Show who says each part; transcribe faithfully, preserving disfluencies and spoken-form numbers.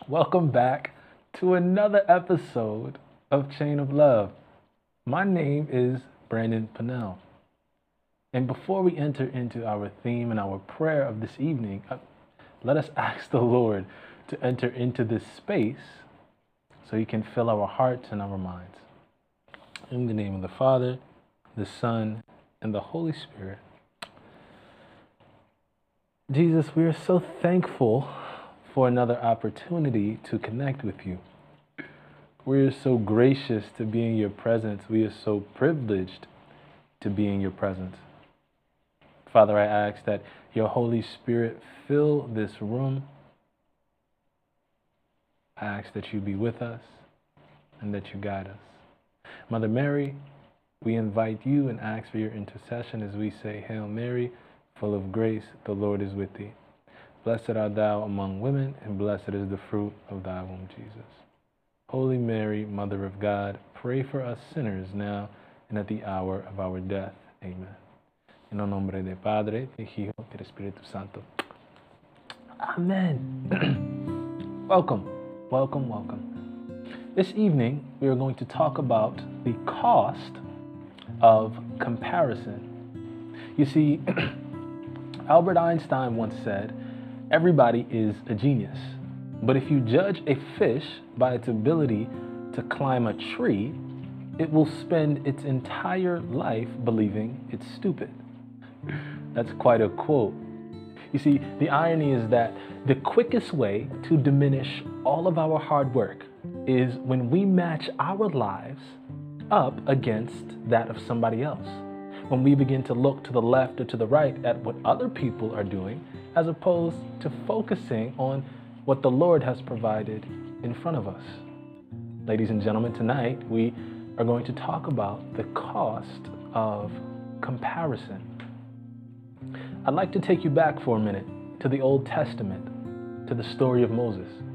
Speaker 1: Welcome back to another episode of Chain of Love. My name is Brandon Pennell. And before we enter into our theme and our prayer of this evening, uh, let us ask the Lord to enter into this space so He can fill our hearts and our minds. In the name of the Father, the Son, and the Holy Spirit. Jesus, we are so thankful for another opportunity to connect with you. We are so gracious to be in your presence. We are so privileged to be in your presence. Father, I ask that your Holy Spirit fill this room. I ask that you be with us and that you guide us. Mother Mary, we invite you and ask for your intercession as we say, Hail Mary, full of grace, the Lord is with thee. Blessed art thou among women, and blessed is the fruit of thy womb, Jesus. Holy Mary, Mother of God, pray for us sinners now and at the hour of our death. Amen. En el nombre del Padre, del Hijo, y del Espíritu Santo. Amen. Welcome, welcome, welcome. This evening, we are going to talk about the cost of comparison. You see, Albert Einstein once said, everybody is a genius, but if you judge a fish by its ability to climb a tree, it will spend its entire life believing it's stupid. That's quite a quote. You see, the irony is that the quickest way to diminish all of our hard work is when we match our lives up against that of somebody else. When we begin to look to the left or to the right at what other people are doing, as opposed to focusing on what the Lord has provided in front of us. Ladies and gentlemen, tonight we are going to talk about the cost of comparison. I'd like to take you back for a minute to the Old Testament, to the story of Moses.